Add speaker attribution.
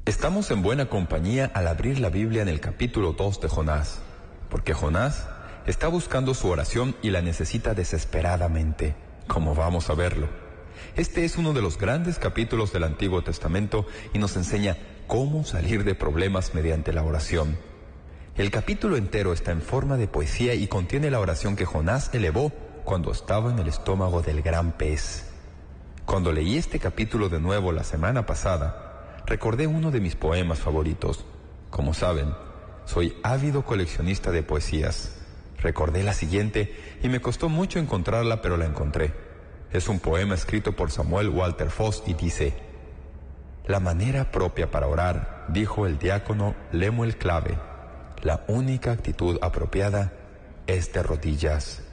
Speaker 1: Estamos en buena compañía al abrir la Biblia en el capítulo 2 de Jonás, porque Jonás está buscando su oración y la necesita desesperadamente, como vamos a verlo. Este es uno de los grandes capítulos del Antiguo Testamento y nos enseña cómo salir de problemas mediante la oración. El capítulo entero está en forma de poesía y contiene la oración que Jonás elevó cuando estaba en el estómago del gran pez. Cuando leí este capítulo de nuevo la semana pasada, recordé uno de mis poemas favoritos. Como saben, soy ávido coleccionista de poesías. Recordé la siguiente y me costó mucho encontrarla, pero la encontré. Es un poema escrito por Samuel Walter Foss y dice: La manera propia para orar, dijo el diácono Lemuel Clave, la única actitud apropiada es de rodillas.